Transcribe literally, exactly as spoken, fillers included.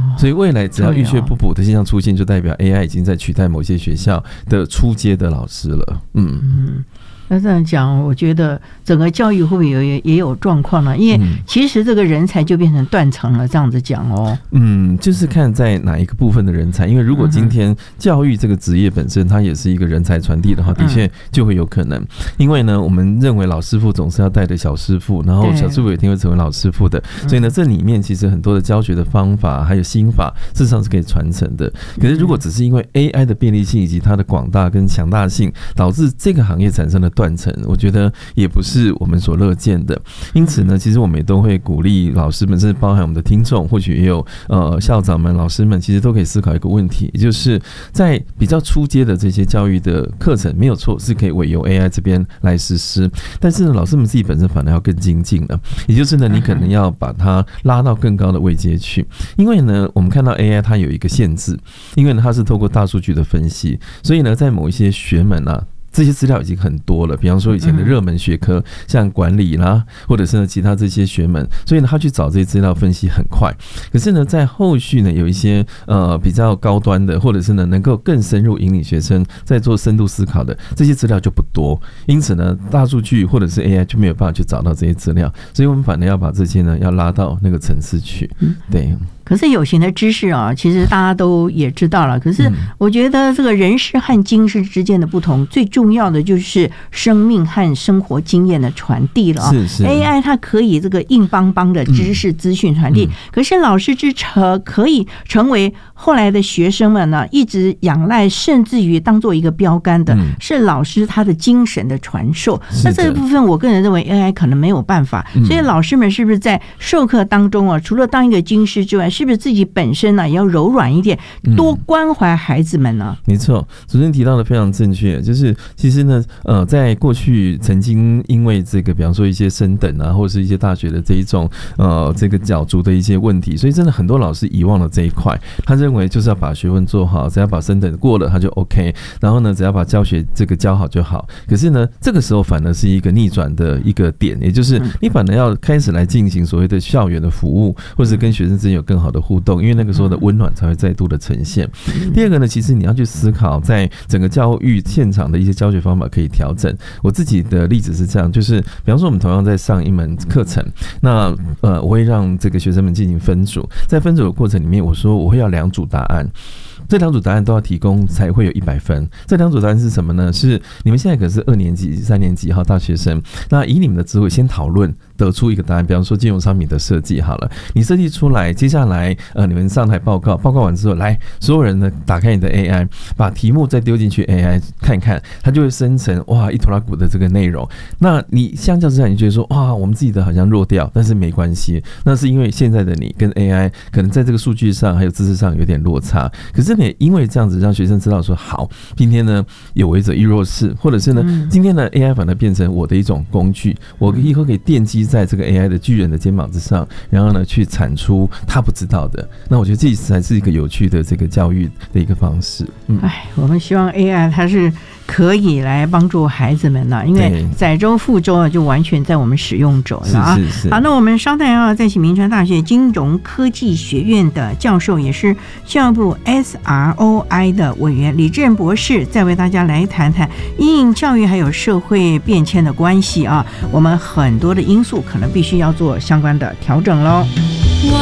所以未来只要欲缺不补的现象出现，就代表 A I 已经在取代某些学校的初阶的老师了。嗯嗯，那这样讲，我觉得整个教育会不会有也有状况呢？因为其实这个人才就变成断层了，这样子讲哦。 嗯，就是看在哪一个部分的人才，因为如果今天教育这个职业本身它也是一个人才传递的话，的确就会有可能。因为呢，我们认为老师傅总是要带着小师傅，然后小师傅有一天会成为老师傅的，所以呢，这里面其实很多的教学的方法还有心法，事实上是可以传承的。可是如果只是因为 A I 的便利性以及它的广大跟强大性，导致这个行业产生了断层，我觉得也不是我们所乐见的。因此呢，其实我们也都会鼓励老师们，甚至包含我们的听众，或许也有呃校长们、老师们，其实都可以思考一个问题，也就是在比较初阶的这些教育的课程，没有错是可以委由 A I 这边来实施，但是呢，老师们自己本身反而要更精进了。也就是呢，你可能要把它拉到更高的位阶去，因为呢，我们看到 A I 它有一个限制，因为呢，它是透过大数据的分析，所以呢，在某一些学门啊。这些资料已经很多了，比方说以前的热门学科，像管理啦，或者是呢其他这些学门，所以呢他去找这些资料分析很快。可是呢，在后续呢有一些呃比较高端的，或者是呢能够更深入引领学生在做深度思考的这些资料就不多，因此呢大数据或者是 A I 就没有办法去找到这些资料，所以我们反而要把这些呢要拉到那个层次去，对。 可是有形的知识啊，其实大家都也知道了。可是我觉得这个人事和经世之间的不同，最重要的就是生命和生活经验的传递了啊。 是是 A I 它可以这个硬邦邦的知识资讯传递，可是老师之成可以成为后来的学生们呢一直仰赖，甚至于当做一个标杆的，是老师他的精神的传授。那这个部分，我个人认为 A I 可能没有办法。所以老师们是不是在授课当中啊，除了当一个经师之外，是不是自己本身呢也要柔软一点，多关怀孩子们呢？ 没错，主持人提到的非常正确，就是其实呢，呃，在过去曾经因为这个，比方说一些升等啊，或者是一些大学的这一种呃这个角逐的一些问题，所以真的很多老师遗忘了这一块。他认为就是要把学问做好，只要把升等过了他就 OK， 然后呢，只要把教学这个教好就好。可是呢，这个时候反而是一个逆转的一个点，也就是你反而要开始来进行所谓的校园的服务，或者跟学生之间有更好的互动，因为那个时候的温暖才会再度的呈现。第二个呢，其实你要去思考，在整个教育现场的一些教学方法可以调整。我自己的例子是这样，就是比方说我们同样在上一门课程，那呃，我会让这个学生们进行分组，在分组的过程里面，我说我会要两组答案。这两组答案都要提供才会有一百分。这两组答案是什么呢？是你们现在可是二年级、三年级哈大学生，那以你们的智慧先讨论，得出一个答案。比方说金融商品的设计好了，你设计出来，接下来呃你们上台报告，报告完之后，来所有人呢打开你的 A I， 把题目再丢进去 A I 看看，它就会生成哇一拖拉鼓的这个内容。那你相较之下，你觉得说哇我们自己的好像弱掉，但是没关系，那是因为现在的你跟 A I 可能在这个数据上还有知识上有点落差，可是你因为这样子让学生知道说好，今天呢有为者亦若是，或者是呢今天的 A I 反而变成我的一种工具，我以后可以奠基在这个 A I 的巨人的肩膀之上，然后呢去产出他不知道的。那我觉得这才是一个有趣的这个教育的一个方式。嗯， 哎，我们希望 A I 它是可以来帮助孩子们呢，因为载舟覆舟啊，就完全在我们使用者了啊。 是是是。 好，那我们稍待要再请民传大学金融科技学院的教授，也是教育部 S R O I 的委员李正博士，再为大家来谈谈因应教育还有社会变迁的关系啊，我们很多的因素可能必须要做相关的调整喽。